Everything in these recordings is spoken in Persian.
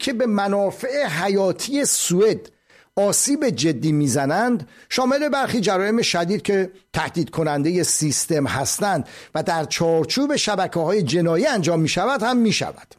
که به منافع حیاتی سوئد آسیب جدی میزنند شامل برخی جرایم شدید که تهدید کننده سیستم هستند و در چارچوب شبکه‌های جنایی انجام می‌شود هم می‌شود.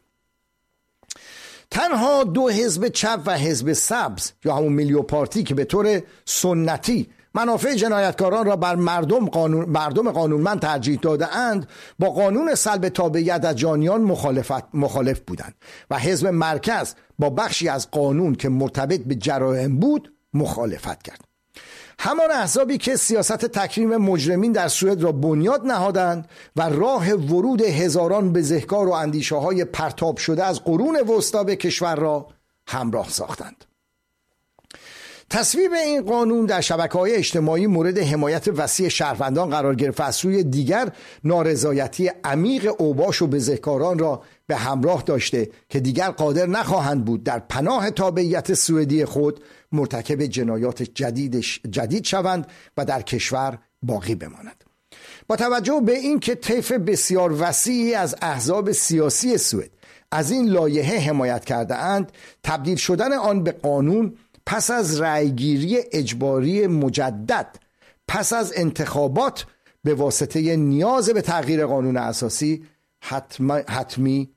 تنها دو حزب چپ و حزب سبز یا همون میلیو پارتی که به طور سنتی منافع جنایتکاران را بر مردم قانونمند ترجیح داده اند با قانون سلب تابعیت از جانیان مخالف بودند و حزب مرکز با بخشی از قانون که مرتبط به جرایم بود مخالفت کرد. همان احزابی که سیاست تکریم مجرمین در سوئد را بنیاد نهادند و راه ورود هزاران بزهکار و اندیشه‌های پرتاب شده از قرون وسطی به کشور را همراه ساختند. تصویب این قانون در شبکه‌های اجتماعی مورد حمایت وسیع شهروندان قرار گرفت و از سوی دیگر نارضایتی عمیق اوباش و بزهکاران را به همراه داشته که دیگر قادر نخواهند بود در پناه تابعیت سوئدی خود مرتکب جنایات جدید شوند و در کشور باقی بمانند. با توجه به این که طیف بسیار وسیعی از احزاب سیاسی سوئد از این لایحه حمایت کرده اند، تبدیل شدن آن به قانون پس از رأیگیری اجباری مجدد پس از انتخابات به واسطه نیاز به تغییر قانون اساسی حتمی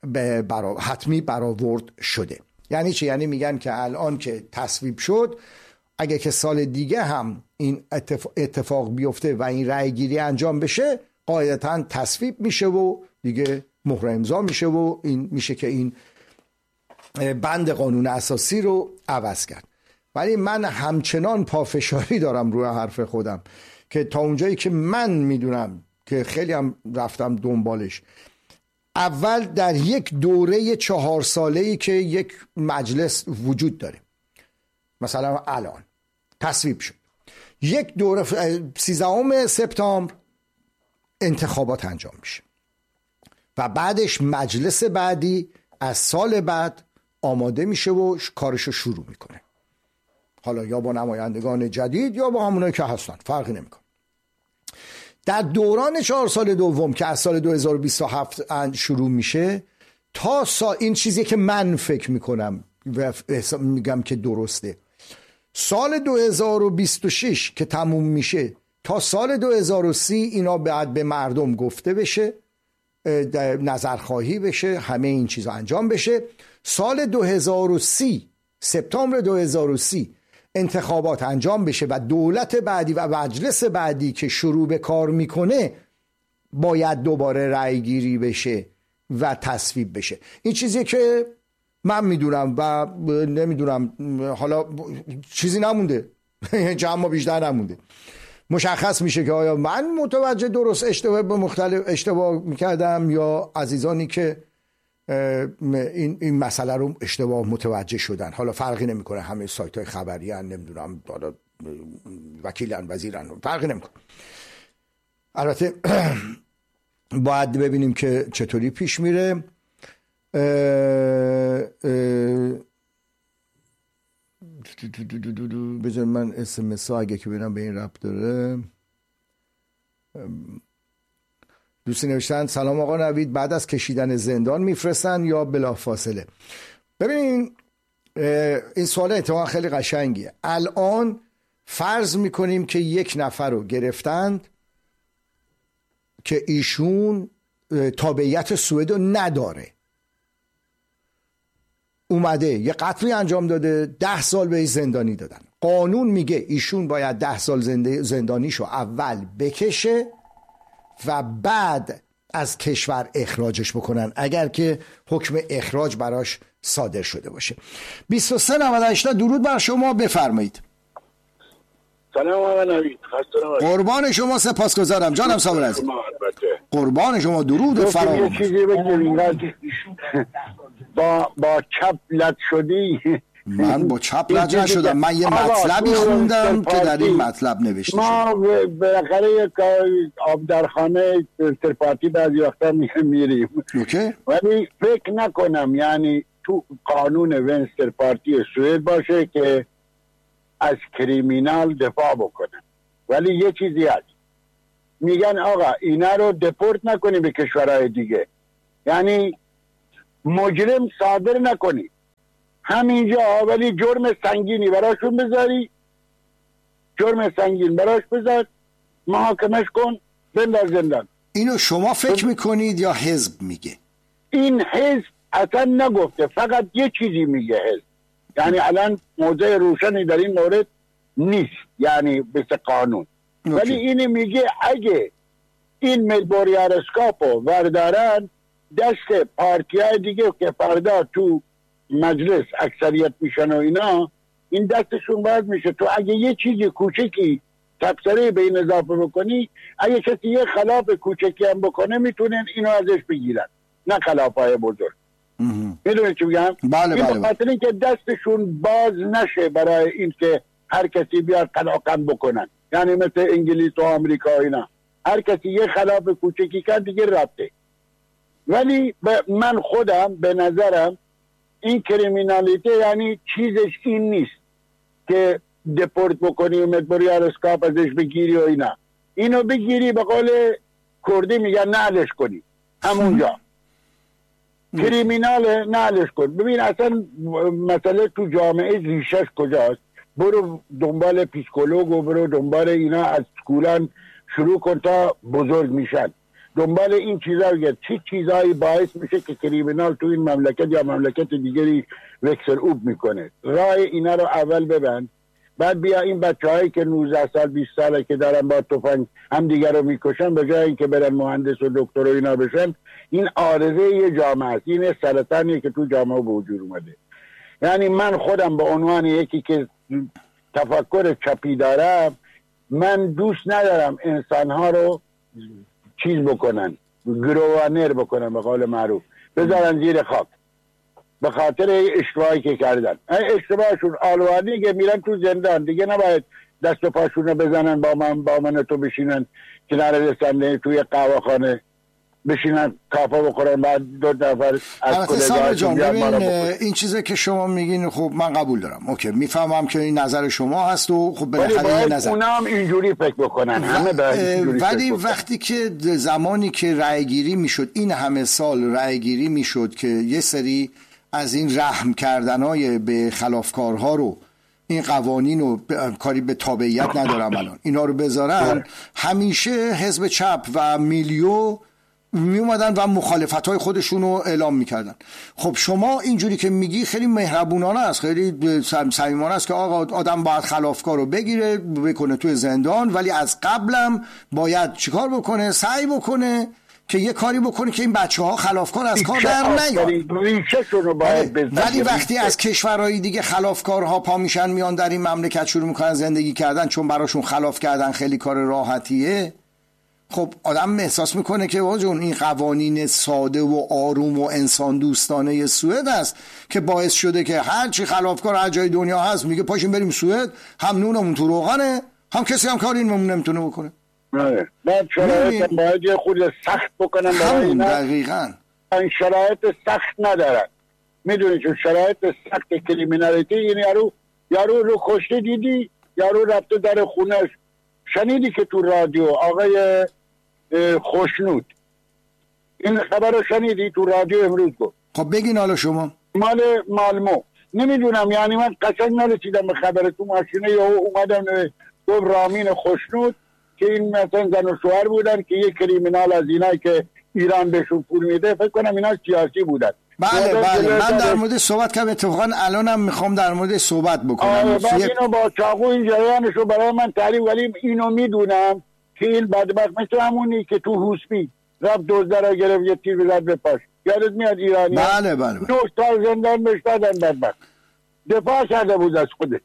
برآورد شده. یعنی چه؟ یعنی میگن که الان که تصویب شد، اگه که سال دیگه هم این اتفاق بیفته و این رأیگیری انجام بشه، قاعدتاً تصویب میشه و دیگه مهر امضا میشه و این میشه که این بند قانون اساسی رو عوض کرد. ولی من همچنان پافشاری دارم روی حرف خودم که تا اونجایی که من میدونم که خیلی هم رفتم دنبالش، اول در یک دوره 4 ساله‌ای که یک مجلس وجود داره، مثلا الان تصویب شد، یک دوره 13 سپتامبر انتخابات انجام میشه و بعدش مجلس بعدی از سال بعد آماده میشه و کارشو شروع میکنه، حالا یا با نمایندگان جدید یا با همونایی که هستن، فرقی نمیکنه. در دوران 4 سال دوم که از سال 2027 شروع میشه تا این چیزی که من فکر میکنم و میگم که درسته، سال 2026 که تموم میشه تا سال 2030 اینا بعد به مردم گفته بشه، نظرخواهی بشه، همه این چیزا انجام بشه. سال 2030 سپتامبر 2030 انتخابات انجام بشه و دولت بعدی و مجلس بعدی که شروع به کار میکنه باید دوباره رأی گیری بشه و تصویب بشه. این چیزی که من میدونم و نمیدونم، حالا چیزی نمونده جمع بیشتر نمونده، مشخص میشه که آیا من متوجه درست اشتباه میکردم یا عزیزانی که این مسئله رو اشتباه متوجه شدن. حالا فرقی نمیکنه، همه سایت های خبری هن، نمیدونم وکیلن، وزیرن، فرقی نمیکنه. البته باید ببینیم که چطوری پیش میره. بذار من SMS ها اگه که ببینم به این ربط داره. دوستی نوشتن سلام آقا نوید، بعد از کشیدن زندان میفرستن یا بلافاصله؟ ببین این سوال اتفاقا خیلی قشنگیه. الان فرض میکنیم که یک نفر رو گرفتند که ایشون تابعیت سوئد رو نداره، اومده یه قتلی انجام داده، 10 سال بهش زندانی دادن. قانون میگه ایشون باید 10 سال زندانیشو اول بکشه و بعد از کشور اخراجش بکنن اگر که حکم اخراج براش صادر شده باشه. 2398 درود بر شما، بفرمایید. سلام آقا نوید، قربان شما، سپاسگزارم جانم صابر عزیز. قربان شما، درود فراوان. یه چیزی بگم، با چپ لج شدی. من با چپ لج نشدم، من یه مطلبی خوندم که در این مطلب نوشته شده. ما بالاخره یک آب در خانه سرپارتی بعضی وقتا میریم، ولی فکر نکنم یعنی تو قانون ونستر پارتی سوئد باشه که از کریمینال دفاع بکنن. ولی یه چیزی هست، میگن آقا اینا رو دپورت نکنی به کشورهای دیگه، یعنی مجرم صادر نکنی. همینجا، ولی جرم سنگینی براشون بذاری، جرم سنگین براش بذار، محاکمش کن، بنداز زندان. اینو شما فکر میکنید یا حزب میگه؟ این حزب اصلا نگفته، فقط یه چیزی میگه حزب، یعنی الان موضع روشنی در این مورد نیست، یعنی مثل قانون. ولی اینی میگه اگه این ملبوریار اسکاپو وردارن دست پارتی های دیگه که فردا تو مجلس اکثریت میشن و اینا، این دستشون باز میشه. تو اگه یه چیزی کوچکی تبصره به این اضافه بکنی، اگه کسی یه خلاف کوچکی هم بکنه میتونن اینو ازش بگیرن، نه خلافای بزرگ. میدونی چی میگم؟ بله این بخاطر اینکه دستشون باز نشه برای این که هر کسی بیاد قلاقم بکنن، یعنی مثل انگلیس و آمریکا اینا، هر کسی یه خلاف کوچکی کرد دیگه رفته. ولی من خودم به نظرم این کریمینالیته یعنی چیزش این نیست که دپورت بکنی و مدبوریار اسکاپ ازش بگیری و اینا، اینو بگیری به قول کردی میگن نعلش کنی همونجا. کریمینال نعلش کن. ببین اصلا مسئله تو جامعه ریشش کجاست؟ برو دنبال پیسکولوگ و برو دنبال اینا، از سکولان شروع کن تا بزرگ میشن، دنبال این چیزا بگرد چی چیزایی باعث میشه که کریمینال تو این مملکت یا مملکت دیگری وکسر اوب میکنه. راه اینا رو اول ببند، بعد بیا این بچه‌هایی که 19 سال 20 ساله که دارن با تفنگ هم دیگر رو میکشن، به جای اینکه برن مهندس و دکتر و اینا بشن، این عارضه یه جامعه است، این سرطانیه که تو جامعه به وجود اومده. یعنی من خودم به عنوان یکی که تفکر چپی دارم، من دوست ندارم انسانها رو چیز بکنن، گروانر بکنن به قول معروف، بذارن زیر خاک به خاطر اشتباهی که کردن. اشتباهشون آلوانی که میرن تو زندان، دیگه نباید دست و پاشون رو بزنن با من تو بشینن کنار رسنده توی قهوه‌خانه بشینن کافه بخورن، بعد 2 نفر از کلگاه این چیزی که شما میگین خب من قبول دارم، اوکی، میفهمم که این نظر شما هست و خب بالاخره این نظر، اونا هم اینجوری فکر بکنن ولی وقتی که زمانی که رأی گیری میشد، این همه سال رأی گیری میشد که یه سری از این رحم کردنای به خلافکارها رو، این قوانین رو کاری به تابعیت ندارم الان، اینا رو بذارن، همیشه حزب چپ و میلیو می اومدن و مخالفت‌های خودشون رو اعلام میکردن. خب شما اینجوری که میگی خیلی مهربونانه است، خیلی صمیمانه است که آقا آدم باید خلافکار رو بگیره بکنه توی زندان، ولی از قبلم باید چیکار بکنه؟ سعی بکنه که یه کاری بکنه که این بچه‌ها خلافکار از کار در نیان. ولی وقتی از کشورهای دیگه خلافکارها پا میشن میان در این مملکت شروع میکنن زندگی کردن، چون براشون خلاف کردن خیلی کار راحتیه، خب آدم احساس میکنه که واجون این قوانین ساده و آروم و انسان دوستانه سوئد است که باعث شده که هر چی خلافکار هر جای دنیا هست میگه پاشیم بریم سوئد، هم نونمون تو روغنه، هم کسی هم کاری اینمون نمیتونه بکنه. بعد شرایط باید یه خود سخت بکنن برای اینا. دقیقاً این شرایط سخت ندارن. میدونی چون شرایط سخت کریمینالیتی، این یارو رو کشته دیدی، یارو رفته در خونش، شنیدی که تو رادیو آقای خوشنود این خبر رو شنیدی تو رادیو امروز گفت. خب بگین حالا شما. مال مالمو نمیدونم، یعنی من قشنگ نرسیدم به خبر، تو ماشینه یا اومدم گفت رامین خوشنود که این مثلا زن و شوهر بودن که یک کریمینال از اینایی که ایران بهشون پول میده، فکر کنم اینا سیاسی بودن. بله من در مورد صحبت کردم، اتفاقا الانم میخوام در مورد صحبت بکنم. بعد اینو با چاقو این جریانشو برای من تعریف، ولی اینو میدونم که این بدبخت مثل همونی که تو حوسبی رفت دزده را گرفت یه تیر بزد به پاش، یادت میاد ایرانی؟ بله 9 سال زندان بهش دادن، بدبخت دفاع کرده بود از خودش.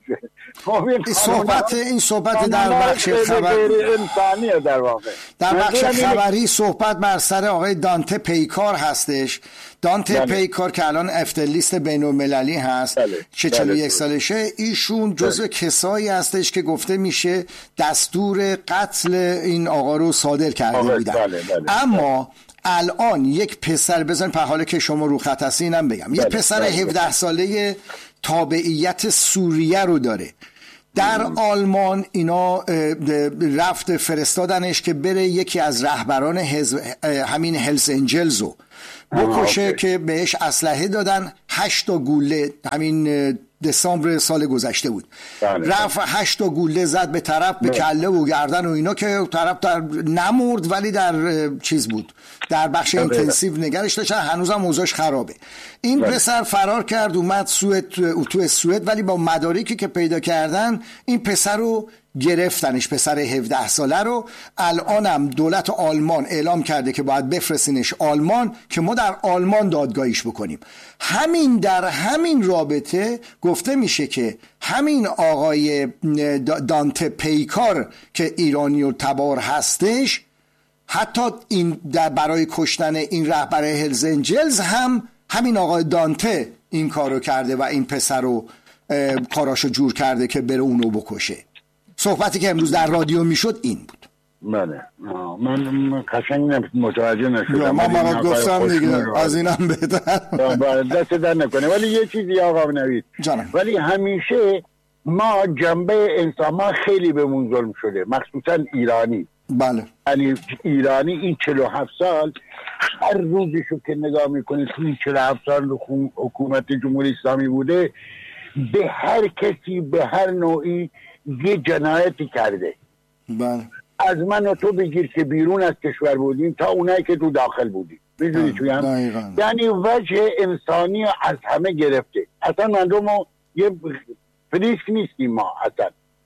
این صحبت در بخش خبری انسانیه، در واقع در بخش خبری صحبت بر سر آقای دانته پیکار هستش. دانته پیکار که الان افتر لیست بین‌المللی هست، که 41 سالشه، ایشون جزو کسایی هستش که گفته میشه دستور قتل این آقا رو صادر کرده بودن. اما الان یک پسر، بزن په حاله که شما رو خط هستی اینم بگم، یک پسر 17 ساله تابعیت سوریه رو داره. در آلمان اینا رفت فرستادنش که بره یکی از رهبران همین هلس انجلزو بکشه که بهش اسلحه دادن. 8 تا گوله همین دسامبر سال گذشته بود. رفت 8 تا گوله زد به طرف، به کله و گردن و اینا، که طرف در نمرد ولی در چیز بود، در بخش اینتنسیو نگرش داشتن. هنوزم اوضاعش خرابه. این پسر فرار کرد اومد تو سوئد، ولی با مدارکی که پیدا کردن این پسر رو گرفتنش، پسر 17 ساله رو. الانم دولت آلمان اعلام کرده که باید بفرستینش آلمان که ما در آلمان دادگاهیش بکنیم. در همین رابطه گفته میشه که همین آقای دانته پیکار که ایرانی و تبار هستش، حتی این برای کشتن این رهبر هلز انجلز هم همین آقای دانته این کارو کرده و این پسر رو کاراشو جور کرده که بره اونو بکشه. صحبتی که امروز در رادیو میشد این بود. بله من قشنگ متوجه نشدم. من گفتم دیگه از اینم بهتر. دست در نکنه. ولی یه چیزی آقا نوید، ولی همیشه ما جنبه انسان ما خیلی بهمون ظلم شده، مخصوصا ایرانی. بله. یعنی ایرانی این 47 سال هر روزشو که نگاه میکنه تو این 47 سال حکومت جمهوری اسلامی بوده، به هر کسی به هر نوعی یه جنایتی کرده. بله. از من و تو بگیر که بیرون از کشور بودیم تا اونایی که تو داخل بودیم. میدونی چی میگم؟ یعنی وجه انسانی از همه گرفته. اصلا مردم یه فریسک نیستیم ما اصلا.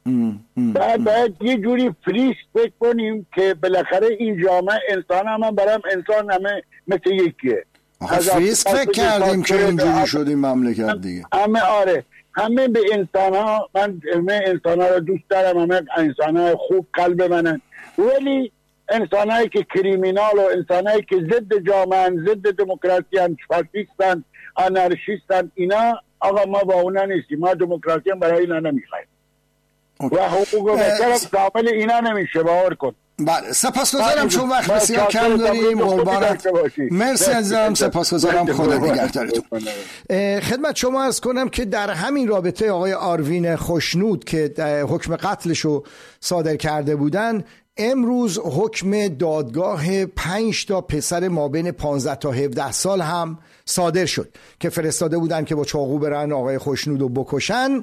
باید یه جوری فریسک فکر کنیم که بالاخره این جامعه انسان همه برام انسان همه مثل یکیه. فریسک فکر کردیم که اینجوری شدیم مملکت دیگه. همه به انسان ها، من انسان ها رو دوست دارم، همه انسان های خوب قلب منن، ولی انسان هایی که کریمینال و انسان هایی که ضد جامعه، ضد دموکراسی هن، فاشیستن، آنارشیستن، اینا آقا ما با اونا نیستیم. ما دموکراسی هم برای اینا نمیخوایم و حقوق بشر کامل اینا نمیشه، باور کن. بله سپاسگزارم، چون وقت بسیار کم داریم. قربانت، مرسی عزیزم، سپاسگزارم. خدا نگهدارتون. خدمت شما عرض کنم که در همین رابطه آقای آروین خوشنود که حکم قتلشو صادر کرده بودن، امروز حکم دادگاه 5 تا پسر مابین 15 تا 17 سال هم صادر شد که فرستاده بودن که با چاقو برن آقای خوشنودو بکشن.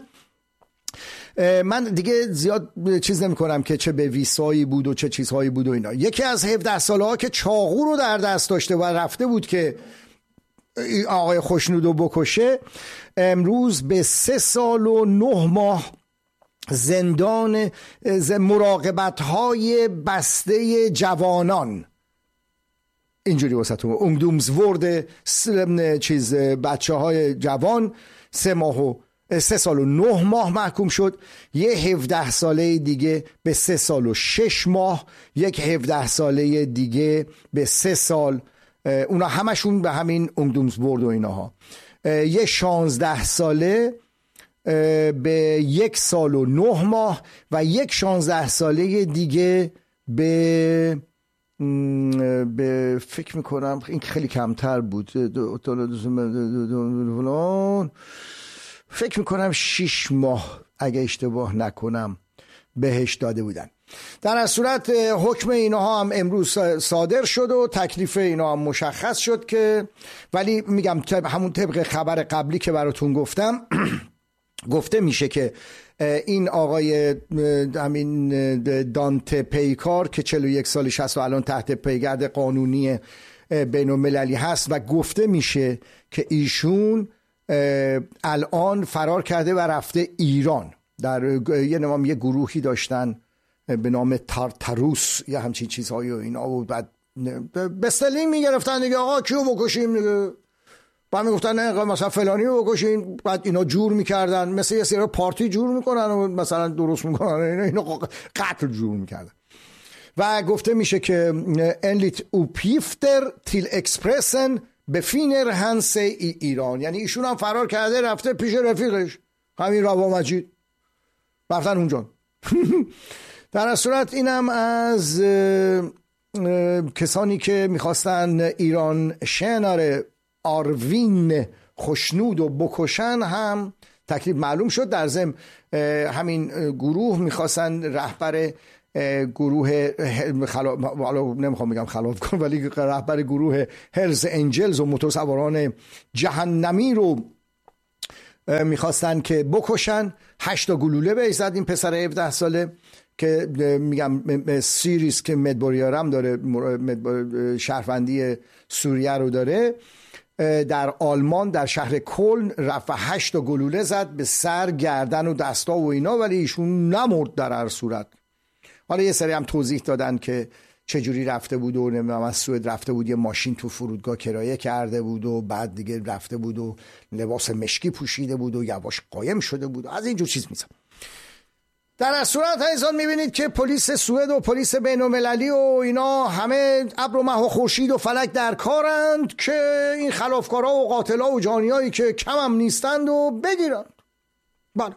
من دیگه زیاد چیز نمی کنم که چه به ویسایی بود و چه چیزهایی بود و اینا. یکی از 17 ساله ها که چاقو رو در دست داشته و رفته بود که آقای خوشنودو بکشه، امروز به 3 سال و 9 ماه زندان مراقبت های بسته جوانان، اینجوری واسه اونگدومزورد چیز بچه های جوان 3 سال و 9 ماه محکوم شد. یه 17 ساله دیگه به 3 سال و 6 ماه، یک 17 ساله دیگه به 3 سال، اونا همشون به همین اونگدومزبورد و ایناها. یه 16 ساله به 1 سال و 9 ماه و یک 16 ساله دیگه به فکر میکنم این خیلی کمتر بود، فکر میکنم 6 ماه اگه اشتباه نکنم بهش داده بودن. در از صورت حکم اینها هم امروز صادر شد و تکلیف اینها هم مشخص شد که، ولی میگم همون طبق خبر قبلی که براتون گفتم گفته میشه که این آقای همین دانته پیکار که 41 سالش هست و الان تحت پیگرد قانونی بین المللی هست و گفته میشه که ایشون الان فرار کرده و رفته ایران. در یه گروهی داشتن به نام تارتاروس یا همچین چیزهایی و اینا بود. بعد بستلینگ میگرفتن دیگه، آقا کیو بکشیم دیگه، بعد میگفتن نه مثلا فلانی رو بکشین، بعد اینا جور میکردن مثل یه سری پارتی جور میکنن و مثلا درست میکنن اینا قتل جور میکردن. و گفته میشه که انلیت اوپیفتر تیل اکسپرسن بفینر هنس ایران، یعنی ایشون هم فرار کرده رفته پیش رفیقش همین روا مجید، رفتن اونجا. در صورت اینم از کسانی که میخواستن ایران شنر آروین خوشنود و بکشن هم تکلیف معلوم شد. در ضمن همین گروه میخواستن رهبر گروه نمیخوام بگم خلافکار ولی رهبر گروه هلز انجلز و موتورسواران جهنمی رو میخواستن که بکشن. 8 گلوله بهش زد این پسر 17 ساله که میگم سیریس که مدبوریارم داره، شهروندی سوریه رو داره، در آلمان در شهر کلن رفت و 8 گلوله زد به سر، گردن و دستا و اینا، ولی ایشون نمرد در هر صورت. حالا یه سری هم توضیح دادن که چجوری رفته بود و نمیدونم از سوئد رفته بود، یه ماشین تو فرودگاه کرایه کرده بود و بعد دیگه رفته بود و لباس مشکی پوشیده بود و یواش قایم شده بود و از اینجور چیز میزن. در از صورت ایزان میبینید که پلیس سوئد و پلیس بین‌المللی و اینا همه ابر و مه و خورشید و فلک در کارند که این خلافکارا و قاتلا و جانیایی که کم هم نیستند و بگیرند. بله.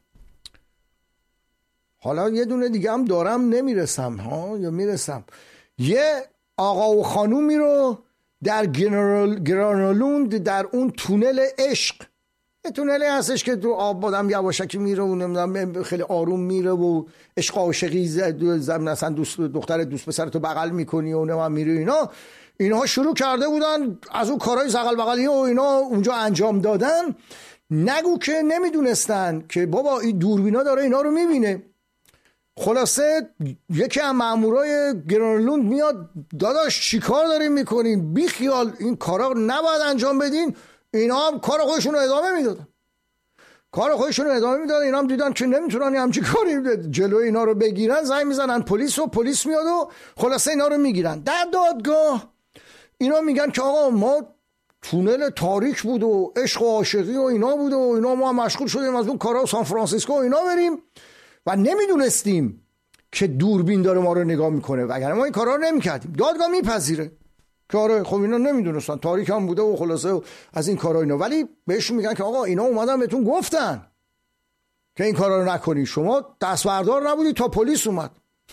حالا یه دونه دیگه هم دارم، نمیرسم یا میرسم. یه آقا و خانومی رو در گرانولوند در اون تونل عشق، یه تونلی هستش که تو آب آدم یواشکی میره و نمیدونم خیلی آروم میره و عشق عاشقی مثلا دختر دوست پسر تو بغل میکنی و نمیدونم میره اینها شروع کرده بودن از اون کارهای زغل بغلی و اینا اونجا انجام دادن. نگو که نمیدونستن که بابا این دوربینا داره اینا رو میبینه. خلاصه یکی از مامورای گرانلوند میاد، داداش چی کار دارین میکنین؟ بی خیال، این کارا نباید انجام بدین. اینا هم کار خودشون رو ادامه میدادن. اینا هم دیدن که نمیتونن همچین کاری جلوی اینا رو بگیرن، زنگ میزنن پلیس و پلیس میاد و خلاصه اینا رو میگیرن. در دادگاه اینا میگن که آقا ما تونل تاریک بود و عشق و عاشقی و اینا بود و اینا ما مشغول شدیم از اون کارا سان فرانسیسکو و اینا بریم و نمیدونستیم که دوربین داره ما رو نگاه میکنه، وگرنه ما این کارا رو نمیکردیم. دادگاه میپذیره که آره خب اینا نمیدونستن، تاریک هم بوده و خلاصه از این کارا اینا، ولی بهشون میگن که آقا اینا اومدن بهتون گفتن که این کارا رو نکنی، شما دستبردار نبودی تا پلیس اومد.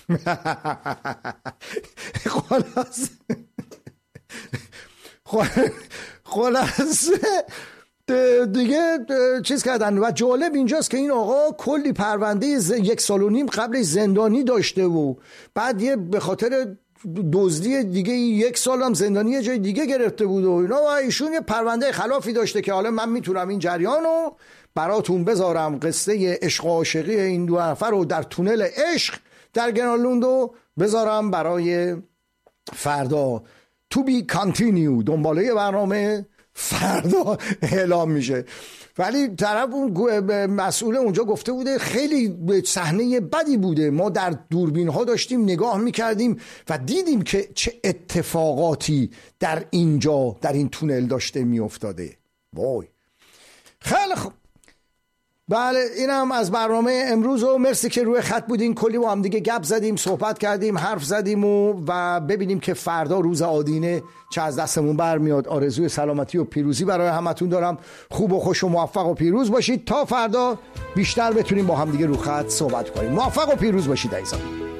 خلاصه دیگه چیز کردن. و جالب اینجاست که این آقا کلی پرونده 1.5 سال قبل زندانی داشته و بعد یه به خاطر دزدی دیگه 1 سال هم زندانی یه جای دیگه گرفته بود و اینا، و ایشون یه پرونده خلافی داشته که حالا من میتونم این جریانو براتون بذارم، قصه عشق و عاشقی این دو نفر رو در تونل عشق در گرانلوندو بذارم برای فردا. to be continue، دنباله برنامه فردا اعلام میشه. ولی طرف اون مسئول اونجا گفته بوده خیلی صحنه بدی بوده، ما در دوربین ها داشتیم نگاه میکردیم و دیدیم که چه اتفاقاتی در اینجا در این تونل داشته میافتاده. وای خیلی خوب. بله اینم از برنامه امروز و مرسی که روی خط بودین. کلی با هم دیگه گپ زدیم، صحبت کردیم، حرف زدیم و ببینیم که فردا روز آدینه چه از دستمون برمیاد. آرزوی سلامتی و پیروزی برای همتون دارم. خوب و خوش و موفق و پیروز باشید تا فردا بیشتر بتونیم با هم دیگه رو خط صحبت کنیم. موفق و پیروز باشید عزیزان.